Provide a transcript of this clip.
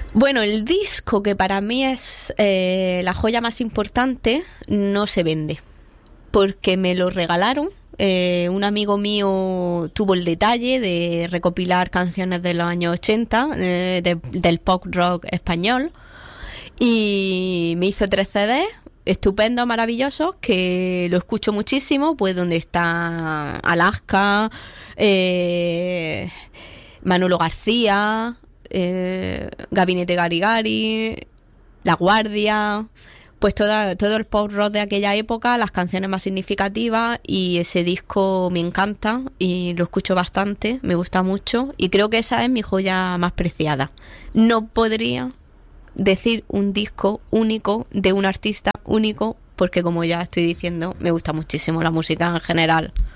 Bueno, el disco, que para mí es la joya más importante, no se vende, porque me lo regalaron. Un amigo mío tuvo el detalle de recopilar canciones de los años 80, del pop rock español, y me hizo 3 CDs estupendos, maravillosos, que lo escucho muchísimo, pues donde está Alaska, eh, Manolo García, Gabinete Garigari, La Guardia, pues todo el pop rock de aquella época, las canciones más significativas, y ese disco me encanta y lo escucho bastante, me gusta mucho y creo que esa es mi joya más preciada. No podría decir un disco único de un artista único porque, como ya estoy diciendo, me gusta muchísimo la música en general.